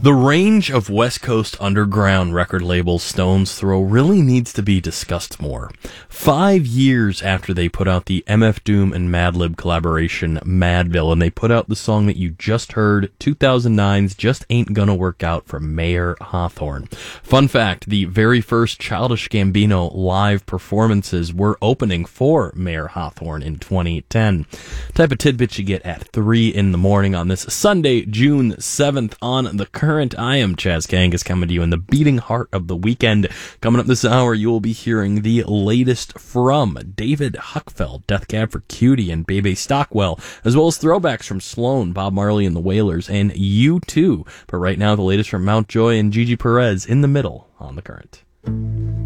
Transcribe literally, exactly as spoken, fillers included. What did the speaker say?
The range of West Coast underground record labels Stones Throw really needs to be discussed more. Five years after they put out the M F Doom and Madlib collaboration Madville, and they put out the song that you just heard, two thousand nine's Just Ain't Gonna Work Out from Mayer Hawthorne. Fun fact, the very first Childish Gambino live performances were opening for Mayer Hawthorne in twenty ten. Type of tidbits you get at three in the morning on this Sunday, June seventh on the Current. I am Chaz Kangas, coming to you in the beating heart of the weekend. Coming up this hour, you will be hearing the latest from David Huckfeld, Death Cab for Cutie, and Bebe Stockwell, as well as throwbacks from Sloan, Bob Marley and the Wailers, and U two. But right now, the latest from Mountjoy and Gigi Perez in the middle on The Current.